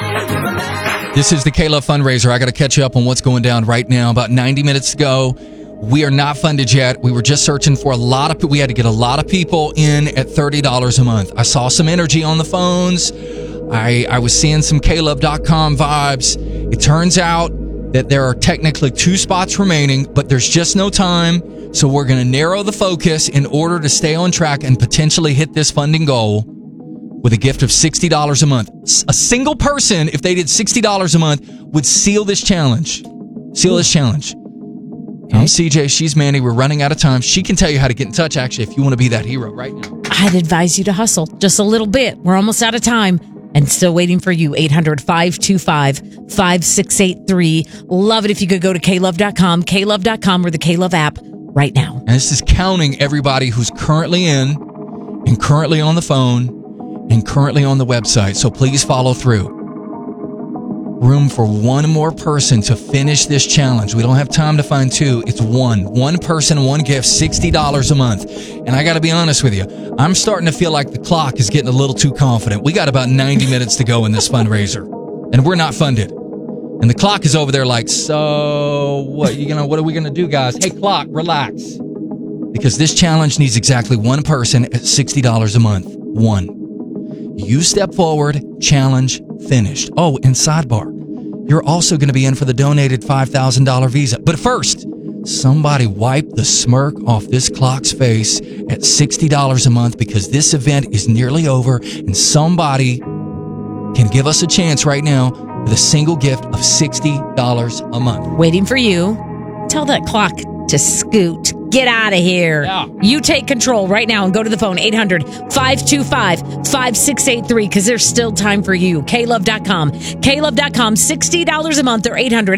This is the K-Love fundraiser. I got to catch you up on what's going down right now. About 90 minutes to go. We are not funded yet. We were just searching for we had to get a lot of people in at $30 a month. I saw some energy on the phones. I was seeing some KLove.com vibes. It turns out that there are technically 2 spots remaining, but there's just no time. So we're going to narrow the focus in order to stay on track and potentially hit this funding goal with a gift of $60 a month. A single person, if they did $60 a month, would seal this challenge. I'm CJ, she's Mandy. We're running out of time. She can tell you how to get in touch, actually, if you want to be that hero right now. I'd advise you to hustle just a little bit. We're almost out of time and still waiting for you. 800-525-5683. Love it if you could go to klove.com, klove.com, or the K-Love app right now. And this is counting everybody who's currently in and currently on the phone and currently on the website. So please follow through. Room for one more person to finish this challenge. We don't have time to find 2. It's one person, one gift, $60 a month. And I got to be honest with you, I'm starting to feel like the clock is getting a little too confident. We got about 90 minutes to go in this fundraiser, and we're not funded. And the clock is over there like, so what are we going to do, guys? Hey, clock, relax. Because this challenge needs exactly one person at $60 a month. One. You step forward, challenge finished. Oh, and sidebar, you're also going to be in for the donated $5,000 visa. But first, somebody wipe the smirk off this clock's face at $60 a month, because this event is nearly over, and somebody can give us a chance right now with a single gift of $60 a month. Waiting for you. Tell that clock to scoot. Get out of here. Yeah. You take control right now and go to the phone, 800-525-5683, because there's still time for you. KLove.com. KLove.com, $60 a month, or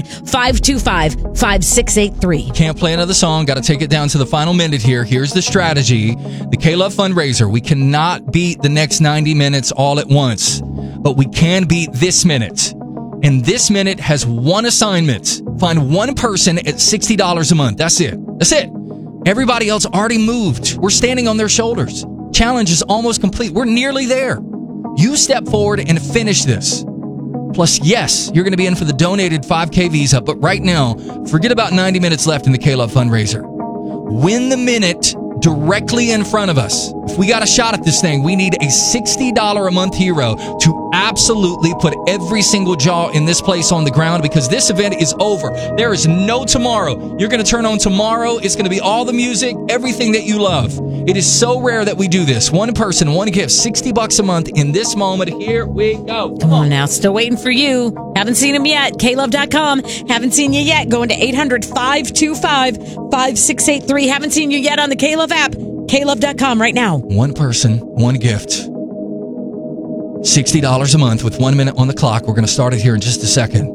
800-525-5683. Can't play another song. Got to take it down to the final minute here. Here's the strategy. The K-Love fundraiser. We cannot beat the next 90 minutes all at once, but we can beat this minute. And this minute has one assignment. Find one person at $60 a month. That's it. Everybody else already moved. We're standing on their shoulders. Challenge is almost complete. We're nearly there. You step forward and finish this. Plus, yes, you're going to be in for the donated 5K visa. But right now, forget about 90 minutes left in the K-Love fundraiser. Win the minute directly in front of us. If we got a shot at this thing, we need a $60 a month hero to absolutely put every single jaw in this place on the ground, because this event is over. There is no tomorrow. You're going to turn on tomorrow. It's going to be all the music, everything that you love. It is so rare that we do this. One person, one gift, $60 a month in this moment. Here we go. Come on now. Still waiting for you. Haven't seen him yet. KLove.com. Haven't seen you yet. Going to 800-525-5683. Haven't seen you yet on the K-Love app. KLove.com right now. One person, one gift. $60 a month with 1 minute on the clock. We're going to start it here in just a second.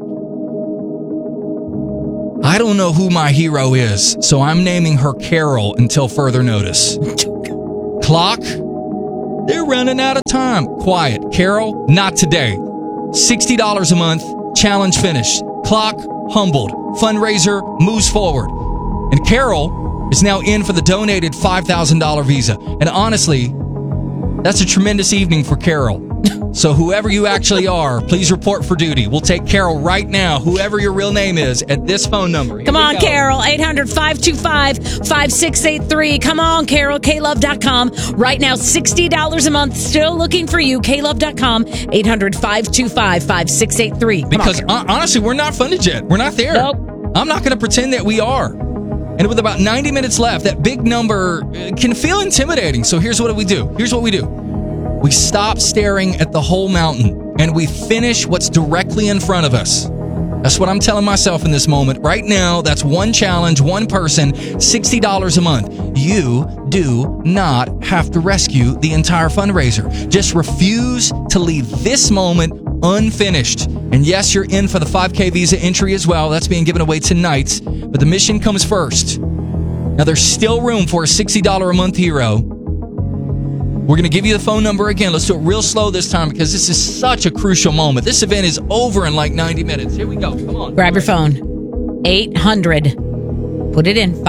I don't know who my hero is, so I'm naming her Carol until further notice. Clock, they're running out of time. Quiet. Carol, not today. $60 a month, challenge finished. Clock, humbled. Fundraiser moves forward. And Carol is now in for the donated $5,000 visa. And honestly, that's a tremendous evening for Carol. So whoever you actually are, please report for duty. We'll take Carol right now, whoever your real name is, at this phone number. Here Come on, Carol, 800-525-5683. Come on, Carol, KLove.com. Right now, $60 a month, still looking for you, KLove.com, 800-525-5683. Because honestly, we're not funded yet. We're not there. Nope. I'm not going to pretend that we are. And with about 90 minutes left, that big number can feel intimidating. So here's what we do. We stop staring at the whole mountain and we finish what's directly in front of us. That's what I'm telling myself in this moment. Right now, that's one challenge, one person, $60 a month. You do not have to rescue the entire fundraiser. Just refuse to leave this moment unfinished. And yes, you're in for the 5K visa entry as well. That's being given away tonight. But the mission comes first. Now, there's still room for a $60 a month hero. We're going to give you the phone number again. Let's do it real slow this time because this is such a crucial moment. This event is over in like 90 minutes. Here we go. Come on. Grab your phone. 800. Put it in.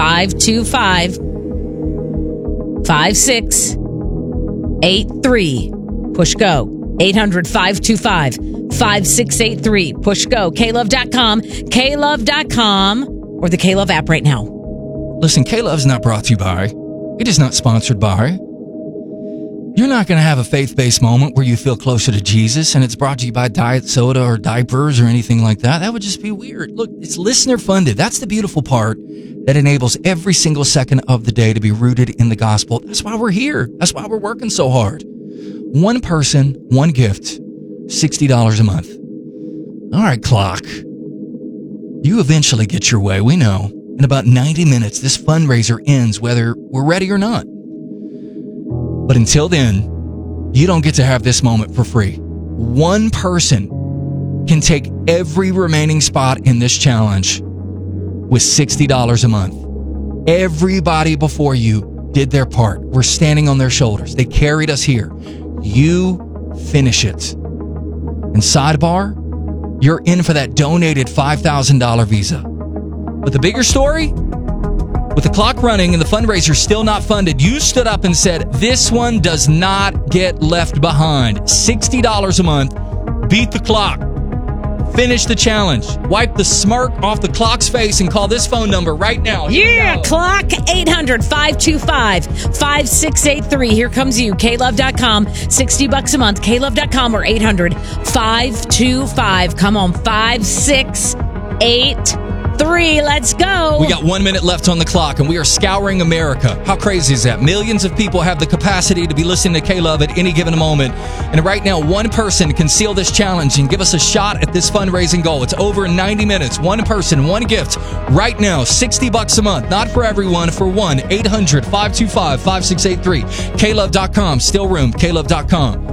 525-5683. Push go. 800-525-5683. 5683. Push go. KLove.com, KLove.com, or the KLove app right now. Listen, K-Love's not brought to you by. It is not sponsored by. You're not going to have a faith-based moment where you feel closer to Jesus and it's brought to you by diet soda or diapers or anything like that. That would just be weird. Look, it's listener-funded. That's the beautiful part that enables every single second of the day to be rooted in the gospel. That's why we're here. That's why we're working so hard. One person, one gift, $60 a month. All right, clock. You eventually get your way, we know. In about 90 minutes, this fundraiser ends whether we're ready or not. But until then, you don't get to have this moment for free. One person can take every remaining spot in this challenge with $60 a month. Everybody before you did their part. We're standing on their shoulders. They carried us here. You finish it. And sidebar, you're in for that donated $5,000 visa. But the bigger story, with the clock running and the fundraiser still not funded, you stood up and said, this one does not get left behind. $60 a month. Beat the clock. Finish the challenge. Wipe the smirk off the clock's face and call this phone number right now. Yeah, clock 800-525-5683. Here comes you. KLove.com. $60 a month. KLove.com or 800-525. Come on, 5683. Let's go. We got 1 minute left on the clock, and we are scouring America. How crazy is that? Millions of people have the capacity to be listening to K-Love at any given moment. And right now, one person can seal this challenge and give us a shot at this fundraising goal. It's over in 90 minutes. One person, one gift. Right now, $60 a month. Not for everyone, for one. 800-525-5683. KLove.com. Still room. KLove.com.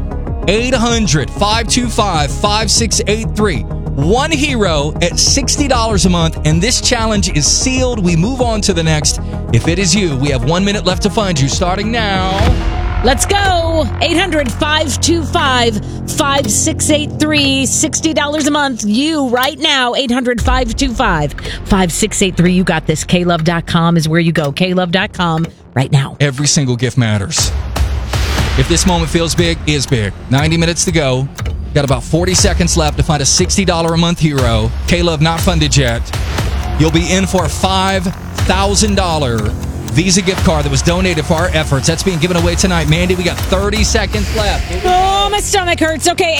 800-525-5683. One hero at $60 a month, and this challenge is sealed. We move on to the next. If it is you, we have 1 minute left to find you, starting now. Let's go. 800-525-5683. $60 a month. You right now. 800-525-5683. You got this. KLove.com is where you go. KLove.com right now. Every single gift matters. If this moment feels big, it is big. 90 minutes to go. Got about 40 seconds left to find a $60 a month hero. K-Love not funded yet. You'll be in for a $5,000 Visa gift card that was donated for our efforts. That's being given away tonight. Mandy, we got 30 seconds left. Oh, my stomach hurts. Okay,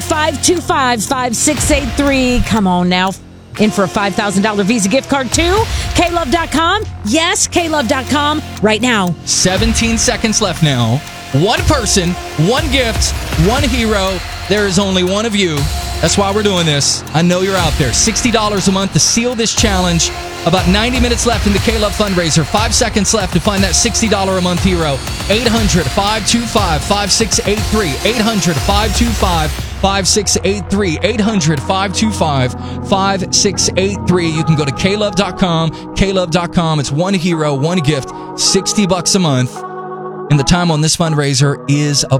800-525-5683. Come on now. In for a $5,000 Visa gift card too. KLove.com. Yes, KLove.com right now. 17 seconds left now. One person, one gift, one hero. There is only one of you. That's why we're doing this. I know you're out there. $60 a month to seal this challenge. About 90 minutes left in the K-Love fundraiser. 5 seconds left to find that $60 a month hero. 800-525-5683. 800-525-5683. 800-525-5683. You can go to KLove.com. KLove.com. It's one hero, one gift, $60 a month. And the time on this fundraiser is